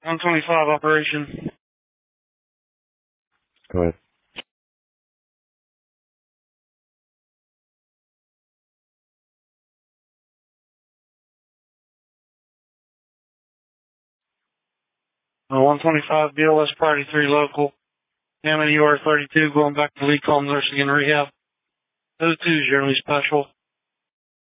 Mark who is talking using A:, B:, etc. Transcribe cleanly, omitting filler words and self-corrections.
A: 125 operation.
B: Go ahead.
A: Uh, 125 BLS Priority 3 local. Hammond UR 32 going back to Lee Colm Nursing and Rehab. 02 is your only special.